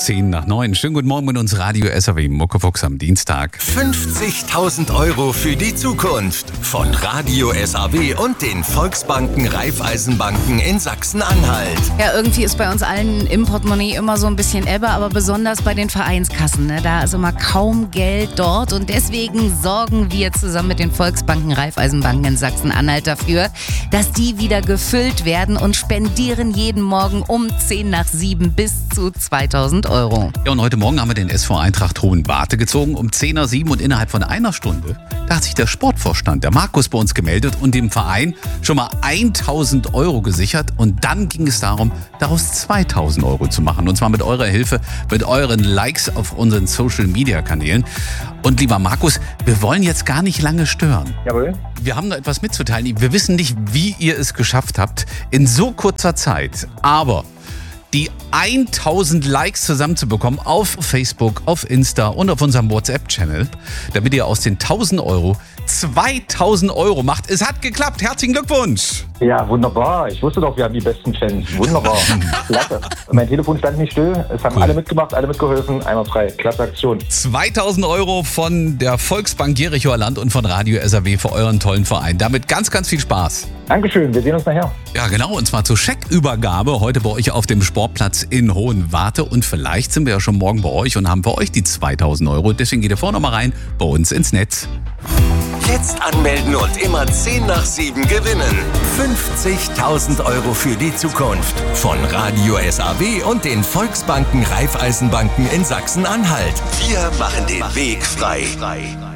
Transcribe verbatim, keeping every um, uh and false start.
zehn nach neun. Schönen guten Morgen mit uns Radio S A W Muckefuchs am Dienstag. fünfzigtausend Euro für die Zukunft von Radio S A W und den Volksbanken Raiffeisenbanken in Sachsen-Anhalt. Ja, irgendwie ist bei uns allen im Portemonnaie immer so ein bisschen Ebbe, aber besonders bei den Vereinskassen. Ne? Da ist immer kaum Geld dort und deswegen sorgen wir zusammen mit den Volksbanken Raiffeisenbanken in Sachsen-Anhalt dafür, dass die wieder gefüllt werden und spendieren jeden Morgen um zehn nach sieben bis zu zweitausend Euro. Ja, und heute Morgen haben wir den S V Eintracht Hohenwarte gezogen um zehn nach sieben und innerhalb von einer Stunde, da hat sich der Sportvorstand, der Markus, bei uns gemeldet und dem Verein schon mal tausend Euro gesichert und dann ging es darum, daraus zweitausend Euro zu machen und zwar mit eurer Hilfe, mit euren Likes auf unseren Social-Media-Kanälen. Und lieber Markus, wir wollen jetzt gar nicht lange stören. Jawohl. Wir haben da etwas mitzuteilen. Wir wissen nicht, wie ihr es geschafft habt in so kurzer Zeit, aber die tausend Likes zusammenzubekommen auf Facebook, auf Insta und auf unserem WhatsApp-Channel, damit ihr aus den tausend Euro zweitausend Euro macht. Es hat geklappt. Herzlichen Glückwunsch. Ja, wunderbar. Ich wusste doch, wir haben die besten Fans. Wunderbar. Klasse. Mein Telefon stand nicht still. Es haben Cool. alle mitgemacht, alle mitgeholfen. Einmal frei. Klasse Aktion. zweitausend Euro von der Volksbank Jerichoer Land und von Radio S A W für euren tollen Verein. Damit ganz, ganz viel Spaß. Dankeschön. Wir sehen uns nachher. Ja, genau. Und zwar zur Scheckübergabe heute bei euch auf dem Sportplatz in Hohenwarte. Und vielleicht sind wir ja schon morgen bei euch und haben für euch die zweitausend Euro. Deswegen geht ihr vorne mal rein bei uns ins Netz. Jetzt anmelden und immer zehn nach sieben gewinnen. fünfzigtausend Euro für die Zukunft von Radio S A W und den Volksbanken Raiffeisenbanken in Sachsen-Anhalt. Wir machen den Weg frei.